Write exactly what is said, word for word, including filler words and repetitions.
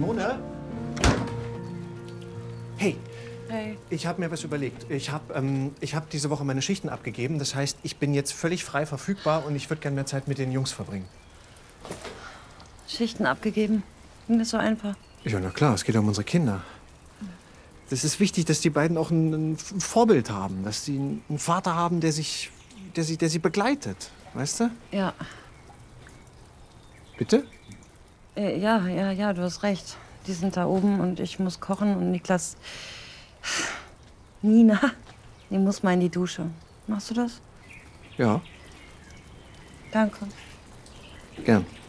Simone? Hey. Hey. Ich habe mir was überlegt. Ich habe ähm, ich hab diese Woche meine Schichten abgegeben. Das heißt, ich bin jetzt völlig frei verfügbar und ich würde gerne mehr Zeit mit den Jungs verbringen. Schichten abgegeben? Ging das so einfach? Ja, na klar, es geht um unsere Kinder. Das ist wichtig, dass die beiden auch ein, ein Vorbild haben. Dass sie einen Vater haben, der, sich, der, sie, der sie begleitet. Weißt du? Ja. Bitte? Äh, ja, ja, ja, du hast recht. Die sind da oben und ich muss kochen und Niklas... Nina, die muss mal in die Dusche. Machst du das? Ja. Danke. Gern.